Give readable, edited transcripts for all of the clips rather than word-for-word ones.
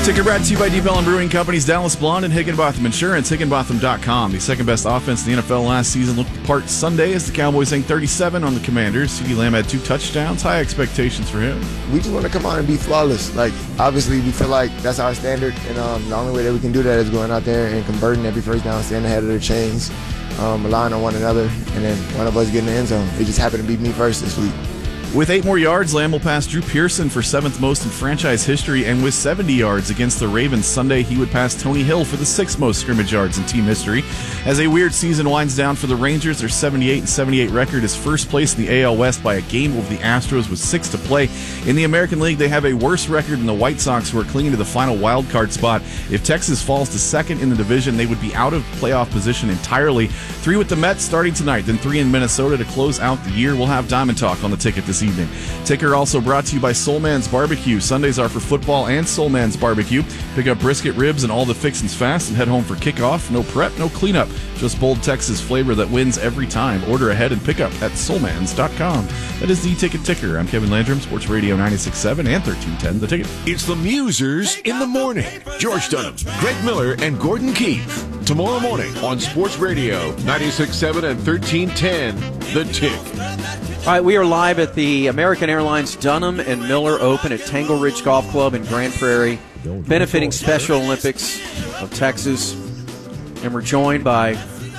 Ticker brought to you by Deep Ellum Brewing Company's Dallas Blonde and Higginbotham Insurance, Higginbotham.com. The second best offense in the NFL last season looked the part Sunday as the Cowboys hang 37 on the Commanders. CeeDee Lamb had 2 touchdowns. High expectations for him. We just want to come out and be flawless. Like, obviously, we feel like that's our standard, and the only way that we can do that is going out there and converting every first down, staying ahead of the chains, relying on one another, and then one of us getting in the end zone. It just happened to be me first this week. With 8 more yards, Lamb will pass Drew Pearson for 7th most in franchise history, and with 70 yards against the Ravens Sunday, he would pass Tony Hill for the 6th most scrimmage yards in team history. As a weird season winds down for the Rangers, their 78-78 record is first place in the AL West by a game over the Astros with 6 to play. In the American League, they have a worse record than the White Sox, who are clinging to the final wild card spot. If Texas falls to 2nd in the division, they would be out of playoff position entirely. 3 with the Mets starting tonight, then 3 in Minnesota to close out the year. We'll have Diamond Talk on the ticket this evening. Ticker also brought to you by Soul Man's Barbecue. Sundays are for football and Soul Man's Barbecue. Pick up brisket, ribs, and all the fixins fast and head home for kickoff. No prep, no cleanup. Just bold Texas flavor that wins every time. Order ahead and pick up at soulmans.com. That is the Ticker. I'm Kevin Landrum, Sports Radio 96.7 and 1310 The Ticket. It's the Musers in the Morning. George Dunham, Greg Miller, and Gordon Keith. Tomorrow morning on Sports Radio 96.7 and 1310 The Tick. All right, we are live at the American Airlines Dunham and Miller Open at Tangle Ridge Golf Club in Grand Prairie, benefiting Special Olympics of Texas. And we're joined by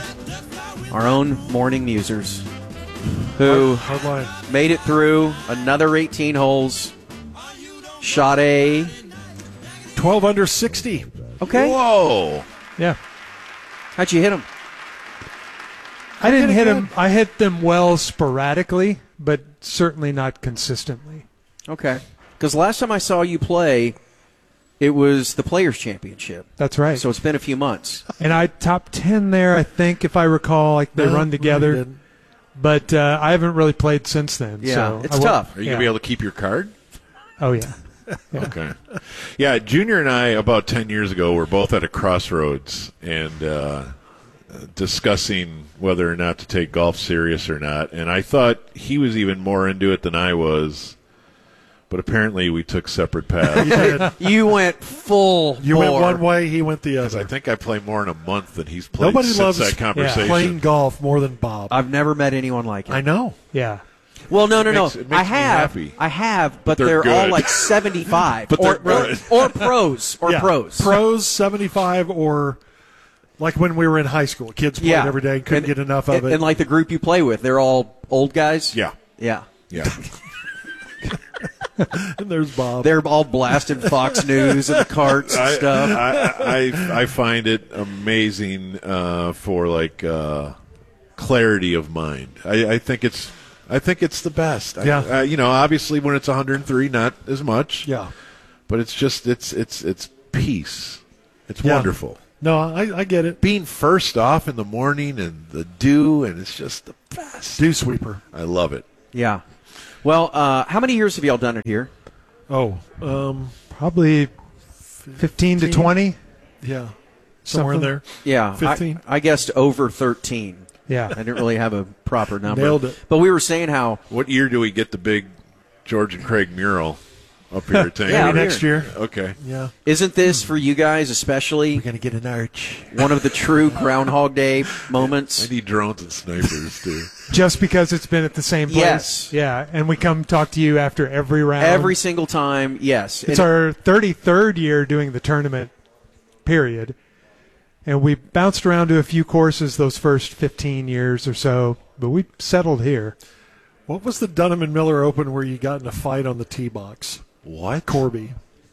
our own morning musers who made it through another 18 holes, shot a 12 under 60. Okay. Whoa. Yeah. How'd you hit them? I didn't hit them. I hit them well sporadically, but certainly not consistently. Okay. Because last time I saw you play, it was the Players' Championship. That's right. So it's been a few months. And I top 10 there, I think, if I recall. Like they run together. But I haven't really played since then. Yeah, so it's tough. Are you going to be able to keep your card? Oh, yeah. Okay. Yeah, Junior and I, about 10 years ago, were both at a crossroads and discussing whether or not to take golf serious or not. And I thought he was even more into it than I was. But apparently we took separate paths. You went full You bore. went one way, he went the other. I think I play more in a month than he's played Nobody since loves that conversation. playing golf more than Bob. I've never met anyone like him. I know. Yeah. Well, no. It makes me happy. I have, but They're they're all good. like 75. But they're good. Or pros. Or Yeah. pros. Pros, 75, or like when we were in high school. Kids played every day and couldn't get enough of it. And like the group you play with, they're all old guys? Yeah. Yeah. Yeah. And there's Bob. They're all blasting Fox News and the carts and stuff. I find it amazing for like clarity of mind. I think it's the best. Yeah. Obviously when it's 103, not as much. Yeah. But it's just it's peace. It's Yeah. wonderful. No, I get it. Being first off in the morning and the dew, and it's just the best. Dew sweeper. I love it. Yeah. Well, how many years have y'all done it here? Oh, probably 15 to 20. Yeah. Somewhere in there. Yeah. 15. I guessed over 13. Yeah. I didn't really have a proper number. Nailed it. But we were saying how What year do we get the big George and Craig mural up here at Tango? Yeah, Maybe here. next year. Okay. Yeah. isn't this for you guys especially We're going to get an arch. one of the true Groundhog Day I moments? need drones and snipers too. Just because it's been at the same place? Yes. Yeah, and we come talk to you after every round. Every single time, yes. It's And- our 33rd year doing the tournament, period. And we bounced around to a few courses those first 15 years or so, but we settled here. What was the Dunham and Miller Open where you got in a fight on the tee box? What? Corby.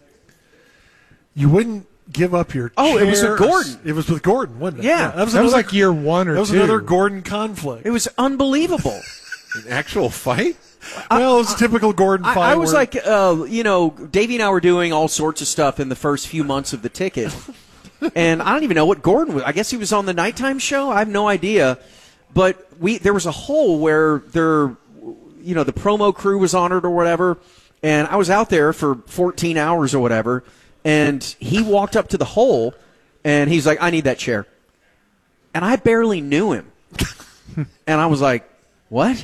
You wouldn't give up your Oh, it was with chair. Gordon. It was with Gordon, wasn't it? Yeah. That was That was another- like year one or That was two. another Gordon conflict. It was unbelievable. An actual fight? Well, it was a typical Gordon fight. I was where- like, Davey and I were doing all sorts of stuff in the first few months of the ticket. And I don't even know what Gordon was. I guess he was on the nighttime show. I have no idea. But there was a hole where the promo crew was honored or whatever. And I was out there for 14 hours or whatever. And he walked up to the hole and he's like, I need that chair. And I barely knew him. And I was like, what?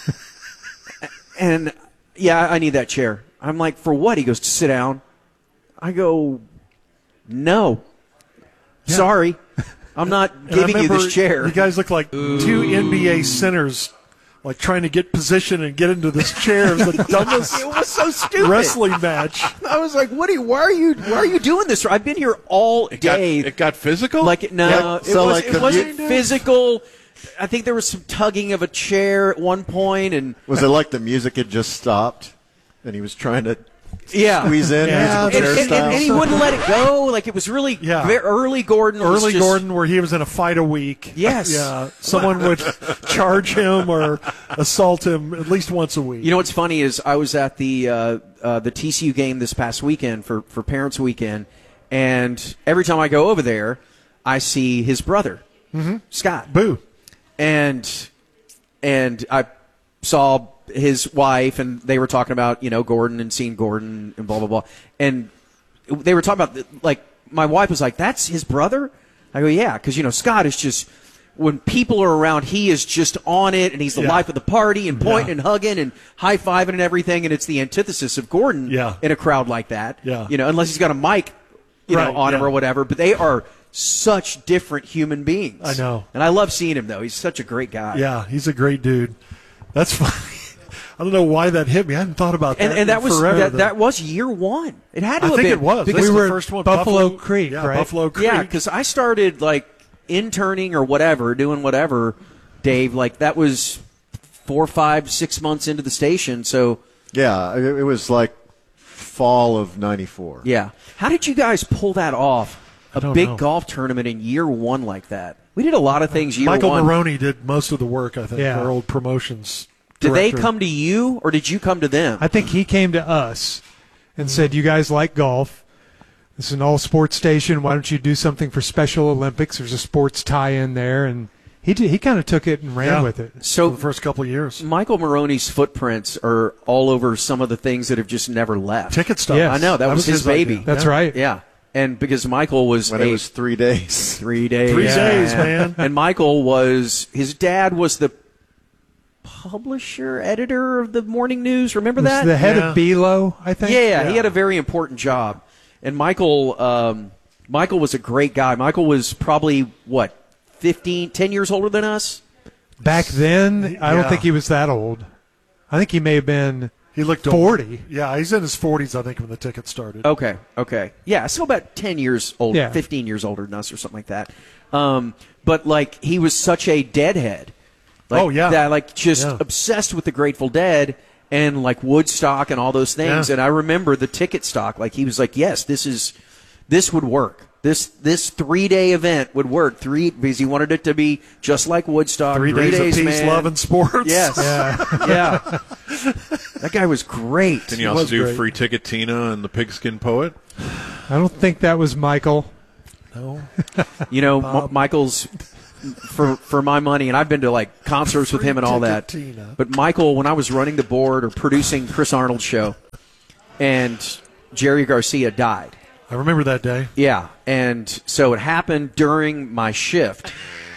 And yeah, I need that chair. I'm like, for what? He goes, to sit down. I go, no. Sorry. I'm not giving you this chair. You guys look like two NBA centers, like trying to get position and get into this chair. It was the dumbest It was so stupid. wrestling match. I was like, why are you doing this? I've been here all day. It got physical? Like, no, Yeah, so it wasn't physical. I think there was some tugging of a chair at one point, and Was it like the music had just stopped and he was trying to squeeze in Yeah, musical chair and style? he wouldn't let it go. Like, it was really very early Gordon. was just- Gordon, where he was in a fight a week. Yes. Yeah. Someone would charge him or assault him at least once a week. You know what's funny is I was at the TCU game this past weekend for Parents Weekend, and every time I go over there, I see his brother, Scott. Boo. And I saw his wife, and they were talking about, Gordon and seeing Gordon and blah, blah, blah. And they were talking about, like, my wife was like, that's his brother? I go, yeah, because, Scott is just, when people are around, he is just on it, and he's the life of the party, and pointing and hugging and high-fiving and everything, and it's the antithesis of Gordon in a crowd like that. Yeah. Unless he's got a mic, on him or whatever. But they are such different human beings. I know. And I love seeing him, though. He's such a great guy. Yeah, he's a great dude. That's funny. I don't know why that hit me. I hadn't thought about that. And that was forever, that was year one. It had to I have think been. it was. Because We we the were first one, Buffalo Creek, yeah, right? Buffalo Creek. Yeah, because I started like interning or whatever, doing whatever, Dave. Like that was 4, 5, 6 months into the station. So Yeah, it was like fall of '94. yeah, how did you guys pull that off? A don't big know. golf tournament in year one like that. We did a lot of things year Michael one. Maroney did most of the work, I think, Yeah. our old promotions. Did they director. come to you or did you come to them? I think he came to us and said, you guys like golf. This is an all-sports station. Why don't you do something for Special Olympics? There's a sports tie-in there. And he kind of took it and ran with it. for So the first couple of years? Michael Maroney's footprints are all over some of the things that have just never left. Ticket stuff. Yes. I know, that was his baby. idea. That's Yeah. right. Yeah. And because Michael was When it was 3 days. 3 days. 3 Yeah. days, man. And Michael his dad was the publisher, editor of the morning news. Remember Was that? the head Yeah. of BELO, I think. Yeah, he had a very important job. And Michael was a great guy. Michael was probably, 10 years older than us? Back then, I don't Yeah. think he was that old. I think he may have been He looked 40. Yeah, he's in his 40s, I think, when the ticket started. Okay. Yeah, so about 10 years old, Yeah. 15 years older than us or something like that. But, like, he was such a Deadhead. Like, Oh, yeah. That, like, just Yeah. obsessed with the Grateful Dead and, like, Woodstock and all those things. Yeah. And I remember the ticket stock. Like, he was like, yes, this would work. This 3-day event would work. Because he wanted it to be just like Woodstock. 3 days of peace, man. love, and sports. Yes. Yeah. That guy was great. Didn't you was also do great. Free Ticket Tina and the Pigskin Poet? I don't think that was Michael. No. You know, Michael's for my money, and I've been to like concerts with him and all that. Tina. But Michael, when I was running the board or producing Chris Arnold's show, and Jerry Garcia died. I remember that day. Yeah, and so it happened during my shift.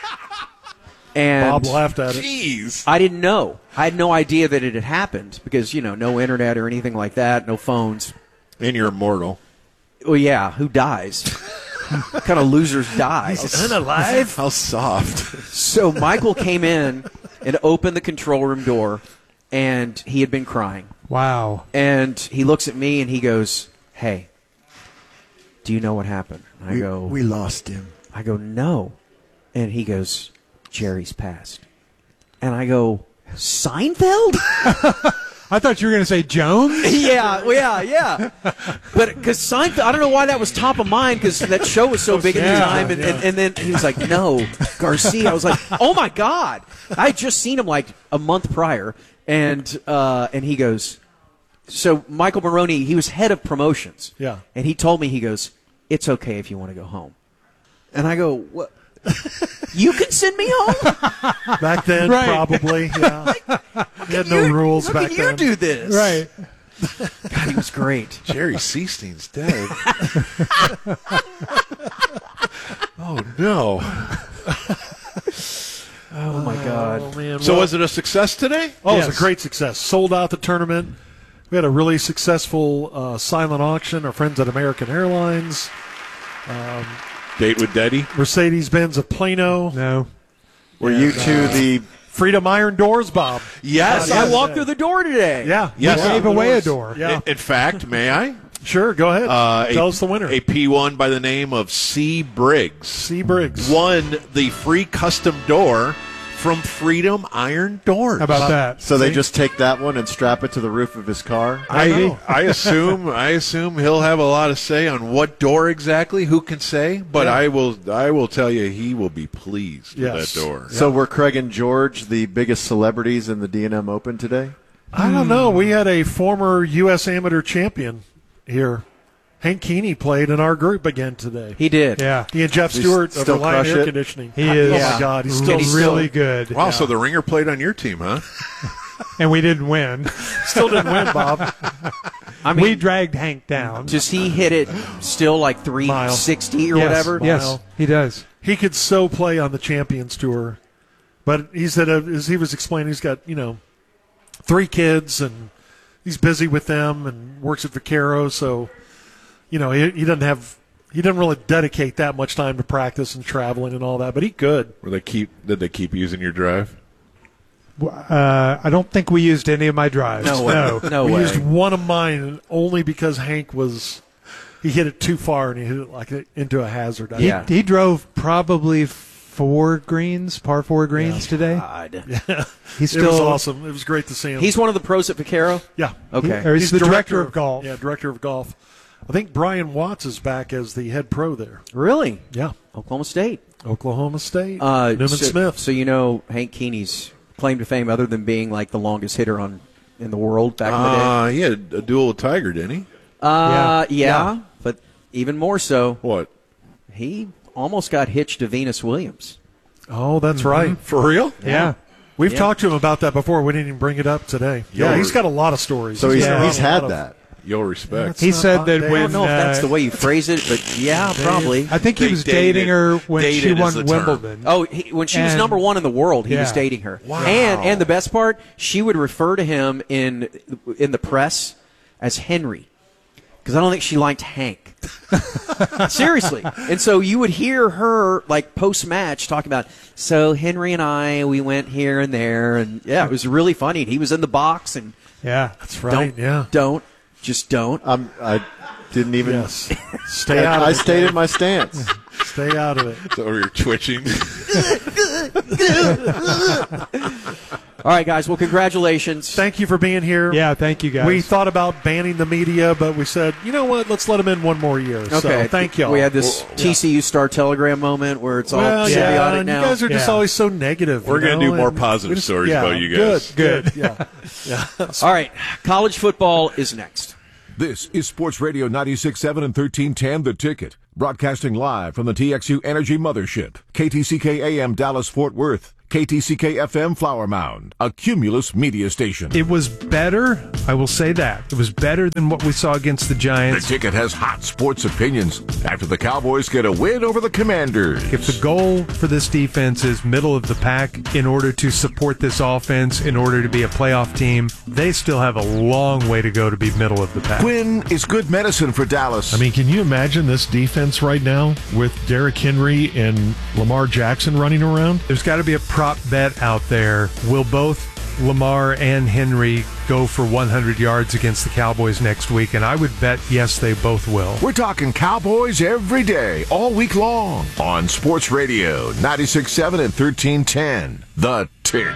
And Bob laughed at it. Jeez. I didn't know. I had no idea that it had happened because, no internet or anything like that, no phones. And you're immortal. Well, yeah, who dies? What kind of losers die? Unalive? How soft. So Michael came in and opened the control room door, and he had been crying. Wow. And he looks at me and he goes, "Hey, do you know what happened?" And I go, We lost him. I go, "No." And he goes, "Jerry's passed." And I go, "Seinfeld?" I thought you were going to say Jones. yeah. But because Seinfeld, I don't know why that was top of mind because that show was so big at the time. And then he was like, "No, Garcia." I was like, "Oh my God!" I had just seen him like a month prior, and he goes, so Michael Maroney, he was head of promotions. Yeah. And he told me, he goes, "It's okay if you want to go home." And I go, "What? You can send me home?" Back then, Right. probably. Yeah. He had no rules How back can you then. do this? Right. God, he was great. Jerry Seastein's dead. Oh, no. Oh my God. Oh, man. So Well, was it a success today? Oh, it Yes. was a great success. Sold out the tournament. We had a really successful silent auction. Our friends at American Airlines. Date with Daddy? Mercedes-Benz of Plano. No. Were you two the Freedom Iron Doors, Bob. Yes. I walked through the door today. Yeah. Yes. We Gave away a door. Yeah. In fact, may I? Sure, go ahead. Tell us the winner. A P1 by the name of C. Briggs. C. Briggs. Won the free custom door from Freedom Iron Doors. How about that? So they just take that one and strap it to the roof of his car? I assume he'll have a lot of say on what door exactly. Who can say? But Yeah. I will tell you, he will be pleased Yes. with that door. So were Craig and George the biggest celebrities in the D&M Open today? I don't know. We had a former U.S. amateur champion here. Hank Keeney played in our group again today. He did. Yeah. He and Jeff He's Stewart of still Reliant crush Air it. Conditioning. He is. Oh, my God. He's still really good. Wow, so the Ringer played on your team, huh? And we didn't win. still didn't win, Bob. I mean, We dragged Hank down. does he hit it still like 360 or Yes, whatever? Yes, Mile. he does. He could so play on the Champions Tour. But he said, as he was explaining, he's got, 3 kids, and he's busy with them and works at Vaquero, so, he didn't really dedicate that much time to practice and traveling and all that, but he could. Did they keep using your drive? I don't think we used any of my drives. No way. No we way. used one of mine, and only because Hank he hit it too far and he hit it like into a hazard. He, Yeah. he drove probably 4 greens, par 4 greens today. God. He's It was still awesome. It was great to see him. He's one of the pros at Vaquero? yeah. Okay. or he's the director of golf. Yeah, director of golf. I think Brian Watts is back as the head pro there. Really? Yeah. Oklahoma State. Oklahoma State. so, Newman Smith. So Hank Keeney's claim to fame, other than being like the longest hitter in the world back in the day. He had a duel with Tiger, didn't he? Yeah, but even more so, What? he almost got hitched to Venus Williams. Oh, that's right. For real? Yeah. We've talked to him about that before. We didn't even bring it up today. Yeah, Yo. he's got a lot of stories. So he's got a lot had of- that. You'll respect. He not said hot that day. I when don't know if that's the way you phrase it, but yeah, probably. I think he They was dated. dating her when she Dated is won the term. Wimbledon. Oh, when she was And- number 1 in the world, he was Yeah. dating her. Wow. And the best part, she would refer to him in the press as Henry, because I don't think she liked Hank. Seriously. And so you would hear her like post match talking about, so Henry and I, we went here and there, and yeah, it was really funny. And he was in the box, and Yeah. That's right. just don't. I didn't even. Yes. Stay out of I it. stayed in my stance. Stay out of it. So you're twitching. All right, guys. Well, congratulations. Thank you for being here. Yeah, thank you guys. We thought about banning the media, but we said, you know what? Let's let them in one more year. Okay. So thank y'all. We had this TCU Star Telegram moment where it's all Well, yeah, symbiotic and now. you guys are just Yeah. always so negative. We're you gonna know, do more and positive we just- stories yeah, about you guys. Good. Yeah. All right. College football is next. This is Sports Radio 96.7 and 1310 The Ticket. Broadcasting live from the TXU Energy Mothership. KTCK AM Dallas Fort Worth. KTCK FM Flower Mound. A Cumulus media station. It was better, I will say that. It was better than what we saw against the The Giants. Ticket has hot sports opinions after the Cowboys get a win over the Commanders. If the goal for this defense is middle of the pack in order to support this offense, in order to be a playoff team, they still have a long way to go to be middle of the pack. Win is good medicine for Dallas. I mean, can you imagine this defense right now with Derrick Henry and Lamar Jackson running around? There's got to be a prop bet out there. Will both Lamar and Henry go for 100 yards against the Cowboys next week? And I would bet yes, they both will. We're talking Cowboys every day, all week long, on Sports Radio 96.7 and 1310. The Ticket.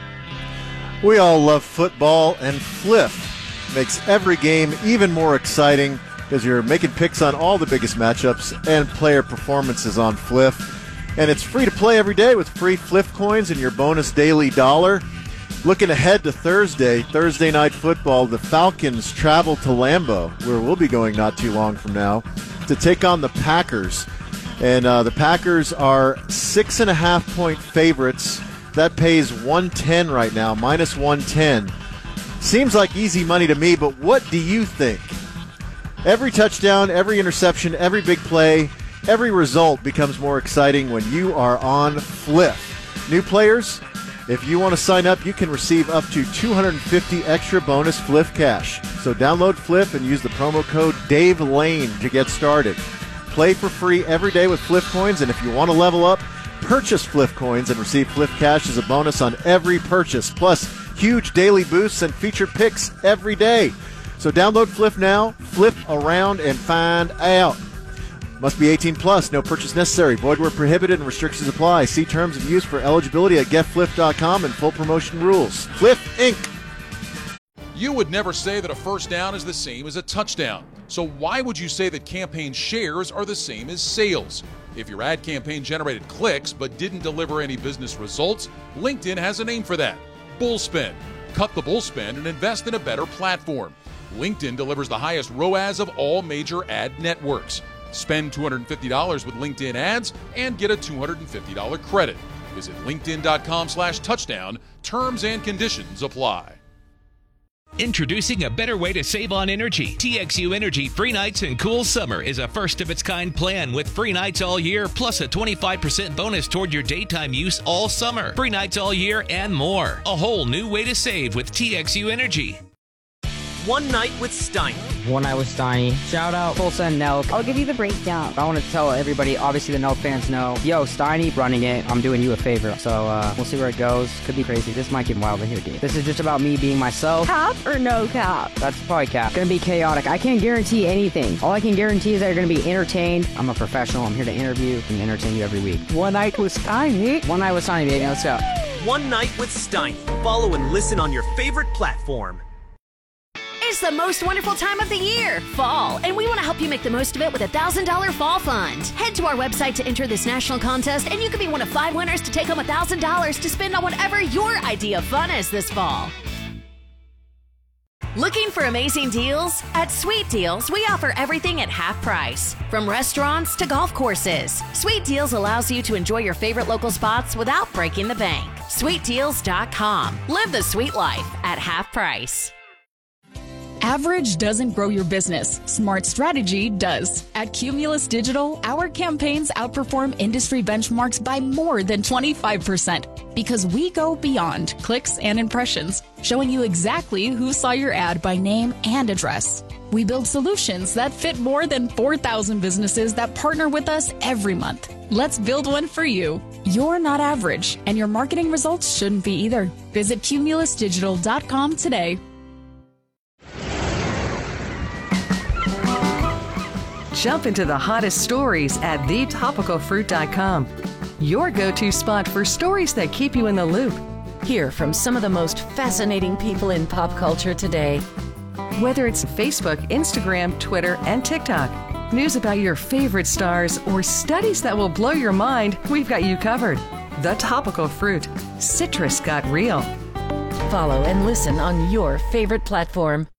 We all love football, and Fliff makes every game even more exciting because you're making picks on all the biggest matchups and player performances on Fliff. And it's free to play every day with free Fliff coins and your bonus daily dollar. Looking ahead to Thursday Night Football, the Falcons travel to Lambeau, where we'll be going not too long from now, to take on the Packers. And the Packers are 6.5-point favorites. That pays 110 right now, minus 110. Seems like easy money to me, but what do you think? Every touchdown, every interception, every big play, every result becomes more exciting when you are on Fliff. New players, If you want to sign up, you can receive up to $250 extra bonus Fliff cash. So download Fliff and use the promo code DaveLane to get started. Play for free every day with Fliff coins, and if you want to level up, purchase Fliff coins and receive Fliff cash as a bonus on every purchase, plus huge daily boosts and featured picks every day. So download Fliff now, flip around, and find out. Must be 18 plus, no purchase necessary, void where prohibited, and restrictions apply. See terms of use for eligibility at getfliff.com and full promotion rules. Fliff Inc. You would never say that a first down is the same as a touchdown. So why would you say that campaign shares are the same as sales? If your ad campaign generated clicks but didn't deliver any business results, LinkedIn has a name for that. Bullspend. Cut the bullspend and invest in a better platform. LinkedIn delivers the highest ROAS of all major ad networks. Spend $250 with LinkedIn ads and get a $250 credit. Visit linkedin.com/touchdown. Terms and conditions apply. Introducing a better way to save on energy. TXU Energy Free Nights and Cool Summer is a first-of-its-kind plan with free nights all year, plus a 25% bonus toward your daytime use all summer. Free nights all year and more. A whole new way to save with TXU Energy. One Night with Steiny. One Night with Steiny. Shout out Full Send Nelk. I'll give you the breakdown. I want to tell everybody, obviously the Nelk fans know, yo, Steiny running it. I'm doing you a favor. So we'll see where it goes. Could be crazy. This might get wild in here, dude. This is just about me being myself. Cap or no cap? That's probably cap. Gonna be chaotic. I can't guarantee anything. All I can guarantee is that you're gonna be entertained. I'm a professional. I'm here to interview and entertain you every week. One Night with Steiny. One Night with Steiny, baby. Let's go. One Night with Steiny. Follow and listen on your favorite platform. It's the most wonderful time of the year, fall, and we want to help you make the most of it with a $1,000 fall fund. Head to our website to enter this national contest, and you could be one of 5 winners to take home $1,000 to spend on whatever your idea of fun is this fall. Looking for amazing deals? At Sweet Deals, we offer everything at half price. From restaurants to golf courses, Sweet Deals allows you to enjoy your favorite local spots without breaking the bank. SweetDeals.com. Live the sweet life at half price. Average doesn't grow your business. Smart strategy does. At Cumulus Digital, our campaigns outperform industry benchmarks by more than 25% because we go beyond clicks and impressions, showing you exactly who saw your ad by name and address. We build solutions that fit more than 4,000 businesses that partner with us every month. Let's build one for you. You're not average, and your marketing results shouldn't be either. Visit cumulusdigital.com today. Jump into the hottest stories at thetopicalfruit.com. Your go-to spot for stories that keep you in the loop. Hear from some of the most fascinating people in pop culture today. Whether it's Facebook, Instagram, Twitter, and TikTok, news about your favorite stars, or studies that will blow your mind, we've got you covered. The Topical Fruit. Citrus got real. Follow and listen on your favorite platform.